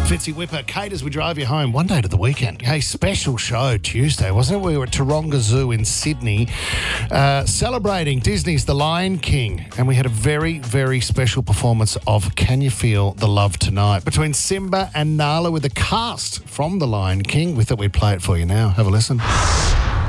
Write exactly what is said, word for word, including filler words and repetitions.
Fitzy Whipper, Kate, as we drive you home one day to the weekend. Hey, special show Tuesday, wasn't it? We were at Taronga Zoo in Sydney uh, celebrating Disney's The Lion King, and we had a very, very special performance of Can You Feel the Love Tonight between Simba and Nala with the cast from The Lion King. We thought we'd play it for you now. Have a listen.